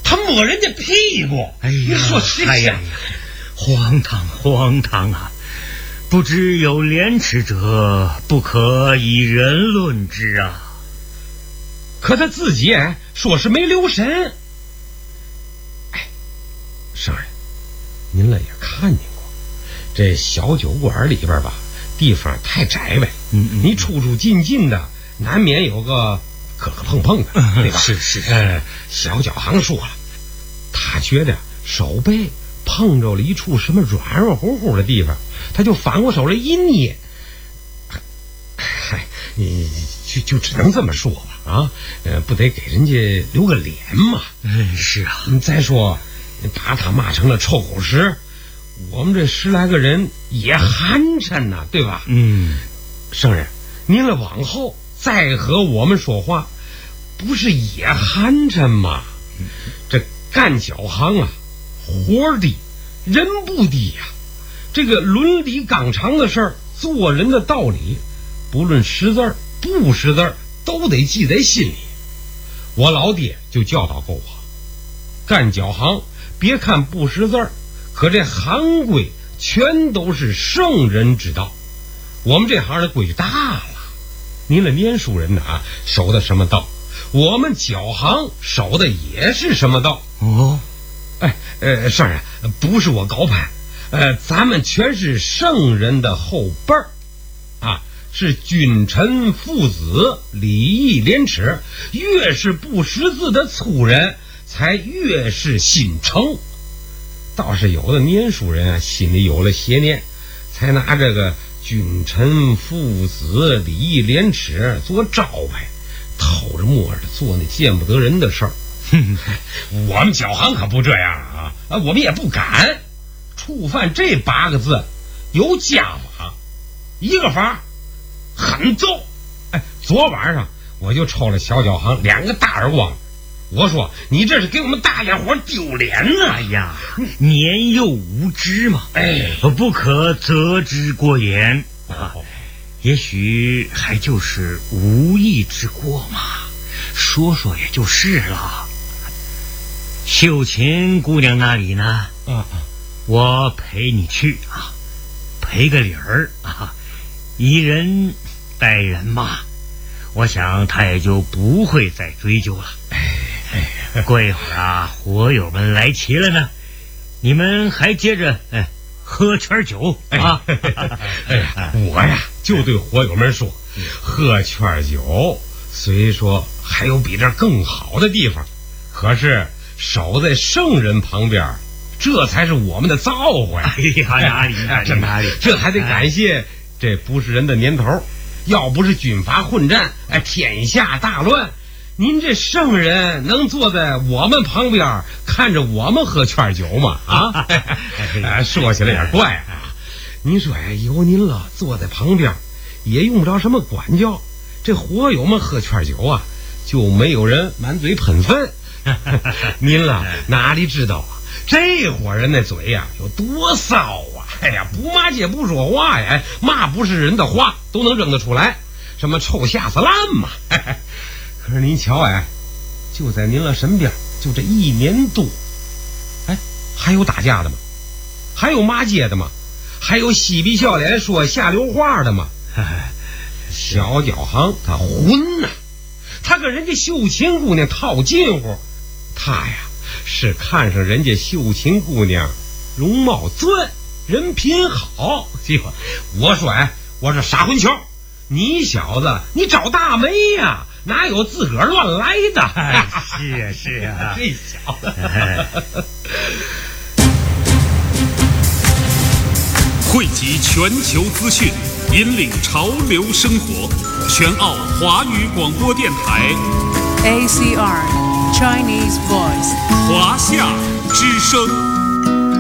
他摸人家屁股。 哎呀， 你说是哎呀，荒唐啊！不知有廉耻者，不可以人论之啊！ 可他自己说是没留神。哎，商人，您了也看见过，这小酒馆里边吧，地方太窄呗。你出进的，难免有个磕磕碰碰的，对吧？ 是。 小脚行说了，他觉得手背碰着了一处什么软软乎乎的地方，他就反过手来一捏。嗨，你就只能这么说吧啊，不得给人家留个脸嘛。 是啊。 你再说，把他骂成了臭狗屎，我们这10来个人也寒碜呐，对吧？圣人，您了往后再和我们说话，不是也寒碜吗？这干脚行啊，活低人不低呀。这个伦理纲常的事儿，做人的道理，不论识字儿不识字儿，都得记在心里。我老爹就教导过我，干脚行别看不识字儿，可这行规全都是圣人之道。我们这行的规矩大了，您了念书人呐，守的什么道，我们脚行守的也是什么道。圣人，不是我高攀，咱们全是圣人的后辈儿啊，是君臣父子，礼义廉耻，越是不识字的粗人才越是心诚。倒是有的念书人啊，心里有了邪念，才拿这个君臣父子礼义廉耻做招牌，偷着摸着做那见不得人的事儿。我们脚行可不这样啊，我们也不敢触犯这8个字。有家法，一个法狠揍。昨晚上我就抽了小脚行2个大耳光，我说你这是给我们大家伙丢脸呢。 哎呀，年幼无知嘛，不可责之过严啊。也许还就是无意之过嘛，说说也就是了。秀琴姑娘那里呢？我陪你去啊，赔个理儿啊，以人待人嘛，我想他也就不会再追究了。过一会儿啊，火友们来齐了呢，你们还接着喝圈酒啊。 我呀就对火友们说，喝圈酒虽说还有比这更好的地方，可是守在圣人旁边，这才是我们的造化。哪里这还得感谢这不是人的年头，要不是军阀混战，天下大乱，您这圣人能坐在我们旁边看着我们喝圈酒吗？说起来也怪啊。您说有您了坐在旁边，也用不着什么管教，这火友们喝圈酒啊，就没有人满嘴喷粪。您了哪里知道啊，这伙人的嘴呀有多骚啊！不骂街不说话呀，骂不是人的话都能扔得出来，什么臭下死烂嘛。可是您瞧就在您了身边，就这1年多，还有打架的吗？还有骂街的吗？还有嬉皮笑脸说下流话的吗？小脚行他混呐，他跟人家秀琴姑娘套近乎，他呀是看上人家秀琴姑娘容貌俊，人品好。我说傻混球，你小子你找大媒呀，哪有自个儿乱来的？ 是啊这小子。 汇集全球资讯，引领潮流生活，全澳华语广播电台 ACR Chinese Voice 华夏之声。